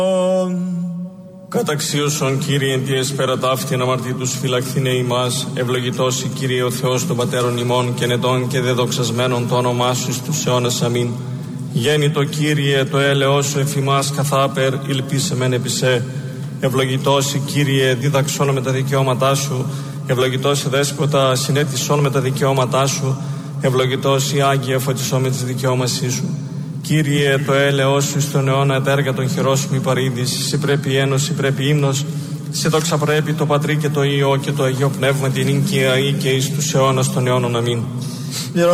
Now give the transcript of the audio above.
Καταξίωσον Κύριε εν τη εσπέρα ταύτην αμαρτήτους φυλαχθήνε ημάς, ευλογητός η Κύριε ο Θεός των πατέρων ημών και νετών και δεδοξασμένων το όνομά σου στους αιώνας αμήν. Γέννητο Κύριε το έλεος σου εφ' ημάς καθάπερ, υλπίσεμεν επί σε. Ευλογητός η Κύριε δίδαξόν με τα δικαιώματά σου, ευλογητός η Δέσποτα συνέτησόν με τα δικαιώματά σου, ευλογητός η Άγιε φωτισόν με τις δικαιώμασή σου. Κύριε το έλεος σου στον αιώνα τα έργα των χειρών σου μη παρήδης, σε πρέπει ένωση, πρέπει ύμνος, σε δόξα πρέπει το Πατρί και το Υιό και το Αγίο Πνεύμα την ίγκαια ή και εις τους αιώνας των αιώνων αμήν.